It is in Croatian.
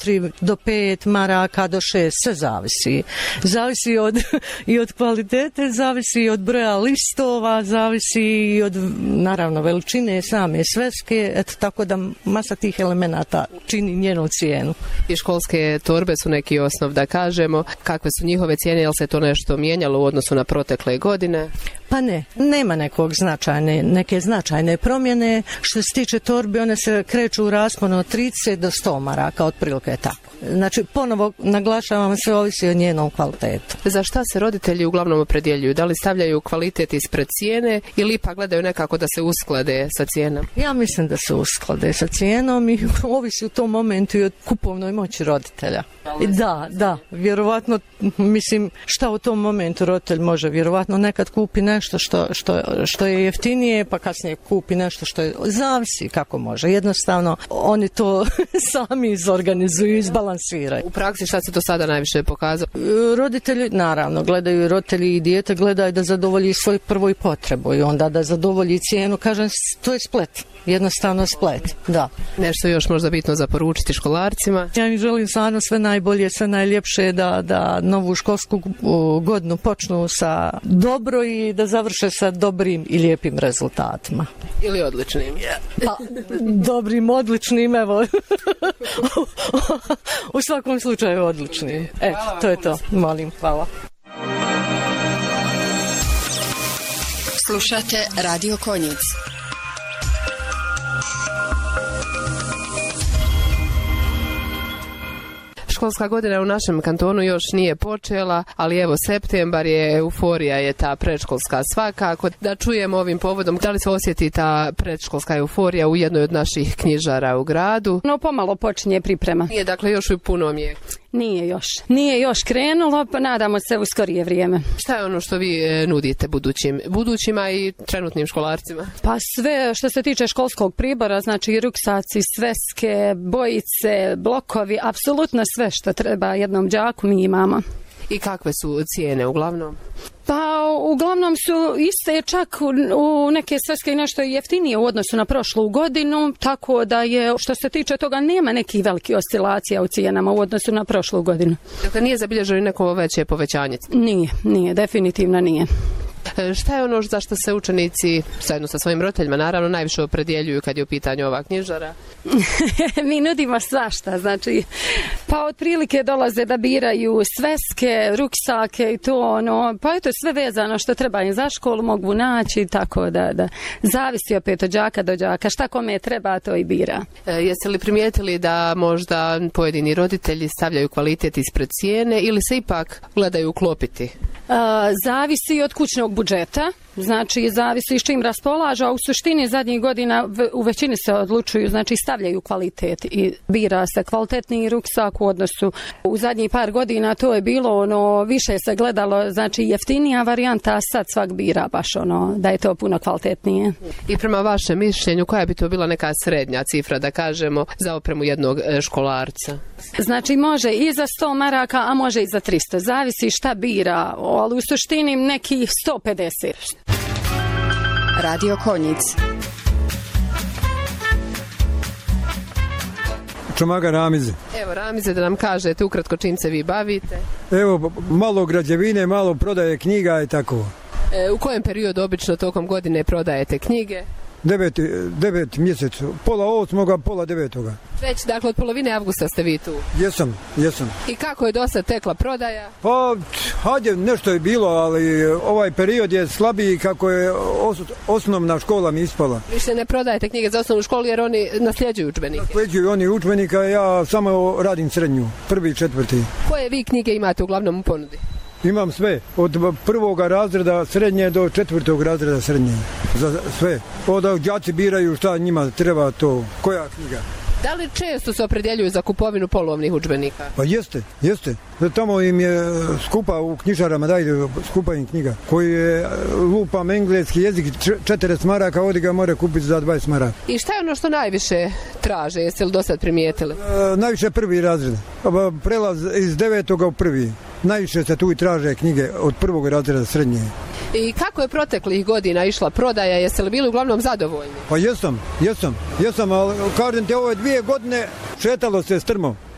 4 do 5 maraka do 6, sve zavisi. Zavisi i od kvalitete, zavisi i od broja listova, zavisi i od, naravno, veličine same sveske, eto, tako da masa tih elemenata čini njenu cijenu. I školske torbe su neki osnov, da kažemo. Kakve su njihove cijene, jel se to nešto mijenjalo u odnosu na protekle godine? Pa ne, nema neke značajne promjene. Što se tiče torbi, one se kreću u rasponu od 30 do 100 maraka, otprilike tako. Znači, ponovo naglašavam, sve ovisi o njenom kvalitetu. Za šta se roditelji uglavnom opredjeljuju? Da li stavljaju kvalitet ispred cijene ili ipak gledaju nekako da se usklade sa cijenom? Ja mislim da se usklade sa cijenom i ovisi u tom momentu i od kupovnoj moći roditelja. Da, vjerovatno, mislim, šta u tom momentu roditelj može, vjerovatno nekad kupi nešto što je jeftinije, pa kasnije kupi nešto što je, zavisi kako može. Jednostavno, oni to sami izorganizuju, izbalansiraju. U praksi šta se to sada najviše pokazalo? Roditelji, naravno, gledaju roditelji i dijete, gledaju da zadovolji svoju prvoj potrebu i onda da zadovolji cijenu, kažem, to je splet. Jednostavno splet, da. Nešto još možda bitno za poručiti školarcima? Ja im želim stvarno sve najbolje, sve najljepše, da novu školsku godinu počnu sa dobro i da završe sa dobrim i lijepim rezultatima. Ili odličnim? Pa, dobrim, evo. U svakom slučaju odličnim. Eto, to je to. Molim, hvala. Slušate Radio Konjic. Školska godina u našem kantonu još nije počela, ali evo septembar je, euforija je ta predškolska svakako. Da čujemo ovim povodom, da li se osjeti ta predškolska euforija u jednoj od naših knjižara u gradu? No, pomalo počinje priprema. Nije, dakle, još u punom je. Nije još krenulo, pa nadamo se u skorije vrijeme. Šta je ono što vi nudite budućima i trenutnim školarcima? Pa sve što se tiče školskog pribora, znači ruksaci, sveske, bojice, blokovi, apsolutno sve što treba jednom đaku mi imamo. I kakve su cijene uglavnom? Pa uglavnom su iste, čak u neke sveske nešto jeftinije u odnosu na prošlu godinu, tako da je, što se tiče toga, nema nekih velikih oscilacija u cijenama u odnosu na prošlu godinu. Dakle, nije zabilježeno neko veće povećanje? Nije, definitivno nije. Šta je ono za što se učenici, zajedno sa svojim roditeljima, naravno, najviše opredjeljuju kad je u pitanju ova knjižara? Mi nudimo svašta, znači, pa otprilike dolaze da biraju sveske, ruksake i to, pa eto sve vezano što treba im za školu mogu naći, tako da zavisi opet od đaka do đaka, šta kome treba to i bira. Jeste li primijetili da možda pojedini roditelji stavljaju kvalitet ispred cijene ili se ipak gledaju uklopiti? Zavisi od kućnog budžeta, znači zavisi s čim raspolažu, a u suštini zadnjih godina u većini se odlučuju, znači stavljaju kvalitet i bira se kvalitetniji ruksak u odnosu. U zadnjih par godina to je bilo više se gledalo, znači jeftinija varijanta, a sad svak bira baš da je to puno kvalitetnije. I prema vašem mišljenju, koja bi to bila neka srednja cifra, da kažemo, za opremu jednog školarca? Znači može i za 100 maraka, a može i za 300, zavisi šta bira, ali u suštini nekih 150. Radio Konjic. Čomaga Ramize. Evo Ramize, da nam kažete ukratko čim se vi bavite. Evo, malo građevine, malo prodaje knjiga i tako. U kojem periodu obično tokom godine prodajete knjige? 9 mjesec, pola 8, pola 9. Već, dakle, od polovine avgusta ste vi tu? Jesam. I kako je dosta tekla prodaja? Pa, hajde, nešto je bilo, ali ovaj period je slabiji kako je osnovna škola mi ispala. Više ne prodajete knjige za osnovnu školu jer oni nasljeđuju udžbenike? Nasljeđuju oni udžbenika, ja samo radim srednju, 1. i 4. Koje vi knjige imate uglavnom u ponudi? Imam sve, od 1. razreda srednje do 4. razreda srednje, za sve. Onda đaci biraju šta njima treba to, koja knjiga. Da li često se opredjeljuju za kupovinu polovnih udžbenika? Pa jeste. Tamo im je skupa u knjižarama, dajde skupa im knjiga. Koji je lupam engleski jezik 40 maraka, ovdje ga mora kupiti za 20 maraka. I šta je ono što najviše traže, jeste li do sad primijetili? Najviše 1. razred, prelaz iz 9. u 1. Najviše se tu i traže knjige od 1. razreda srednje. I kako je proteklih godina išla prodaja, jeste li bili uglavnom zadovoljni? Pa jesam, ali kažem te ove 2 godine šetalo se strmo.